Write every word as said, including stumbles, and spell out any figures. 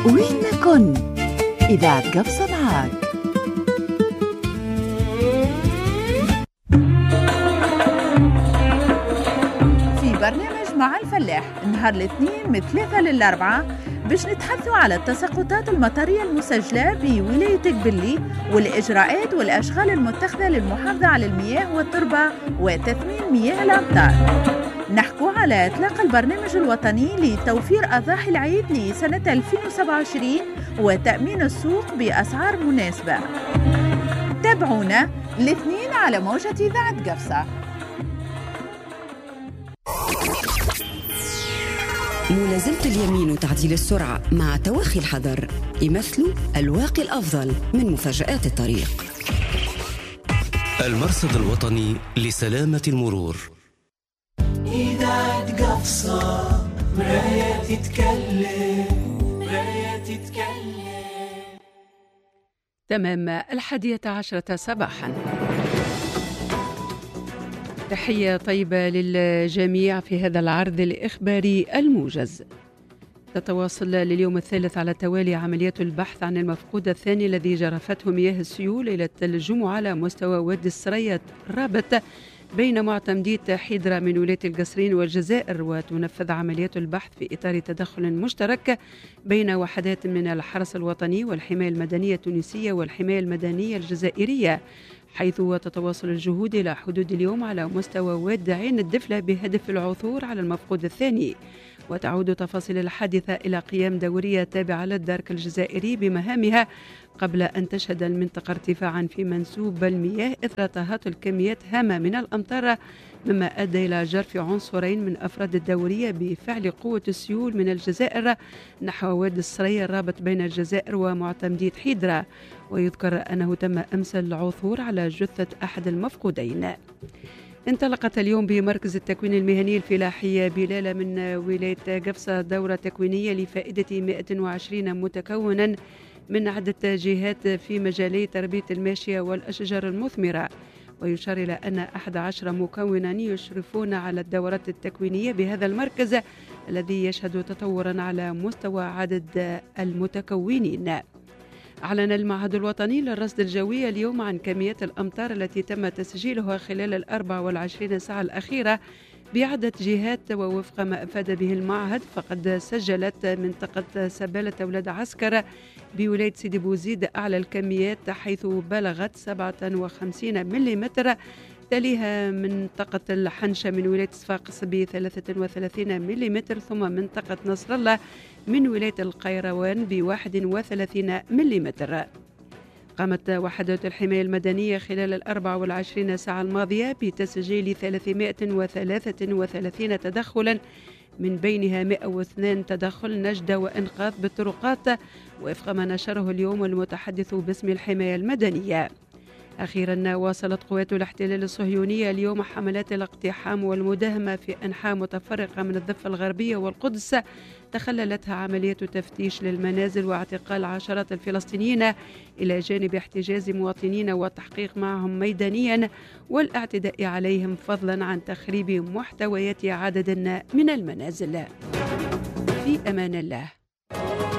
وين ما كن إذاعة قفصة معاك. في برنامج مع الفلاح نهار الاثنين من ثلاثة للأربعة باش نتحدثوا على التساقطات المطرية المسجلة بولاية قبلي والإجراءات والأشغال المتخذة للمحافظة على المياه والتربة وتثمين مياه الأمطار. نحكوا على إطلاق البرنامج الوطني لتوفير أضاحي العيد لسنة ألفين وسبعة وعشرين وتأمين السوق بأسعار مناسبة. تابعونا الاثنين على موجة إذاعة قفصة. ملازمة اليمين وتعديل السرعة مع توخي الحذر يمثلوا الواقي الأفضل من مفاجآت الطريق. المرصد الوطني لسلامة المرور. إذاعة قفصة مراية تتكلم مراية تتكلم. تمام الحادية عشرة صباحا. تحية طيبة للجميع في هذا العرض الإخباري الموجز. تتواصل لليوم الثالث على التوالي عمليات البحث عن المفقود الثاني الذي جرفته مياه السيول ليلة الجمعة على مستوى وادي السرية الرابط بين معتمدية حيدرة من ولاية القصرين والجزائر، وتنفذ عمليات البحث في إطار تدخل مشترك بين وحدات من الحرس الوطني والحماية المدنية التونسية والحماية المدنية الجزائرية، حيث تتواصل الجهود إلى حدود اليوم على مستوى واد عين الدفلة بهدف العثور على المفقود الثاني. وتعود تفاصيل الحادثة إلى قيام دورية تابعة للدرك الجزائري بمهامها قبل أن تشهد المنطقة ارتفاعا في منسوب المياه إثر تهاطل كميات هامة من الأمطار، مما أدى إلى جرف عنصرين من أفراد الدورية بفعل قوة السيول من الجزائر نحو وادي السرية الرابط بين الجزائر ومعتمدية حيدرة. ويذكر أنه تم أمس العثور على جثة أحد المفقودين. انطلقت اليوم بمركز التكوين المهني الفلاحي بلالة من ولاية قفصة دورة تكوينية لفائدة مئة وعشرين متكونا من عدة جهات في مجالي تربية الماشية والأشجار المثمرة. ويشار إلى أن أحد عشر مكونا يشرفون على الدورات التكوينية بهذا المركز الذي يشهد تطورا على مستوى عدد المتكونين. أعلن المعهد الوطني للرصد الجوي اليوم عن كميات الأمطار التي تم تسجيلها خلال الأربع والعشرين ساعة الأخيرة بعدة جهات. ووفق ما أفاد به المعهد فقد سجلت منطقة سبالة أولاد عسكر بولاية سيدي بوزيد أعلى الكميات حيث بلغت سبعة وخمسين مليمتر، تليها منطقة الحنشة من ولاية صفاقس ب ثلاثة وثلاثين مليمتر، ثم منطقة نصر الله من ولاية القيروان ب واحد وثلاثين مليمتر. قامت وحدات الحماية المدنية خلال الأربع والعشرين ساعة الماضية بتسجيل ثلاثمائة وثلاثة وثلاثين تدخلا، من بينها مئة واثنين تدخل نجدة وإنقاذ بالطرقات، وفق ما نشره اليوم المتحدث باسم الحماية المدنية. أخيرا واصلت قوات الاحتلال الصهيونية اليوم حملات الاقتحام والمداهمة في أنحاء متفرقة من الضفة الغربية والقدس، تخللتها عملية تفتيش للمنازل واعتقال عشرات الفلسطينيين إلى جانب احتجاز مواطنين والتحقيق معهم ميدانيا والاعتداء عليهم، فضلا عن تخريب محتويات عدد من المنازل. في أمان الله.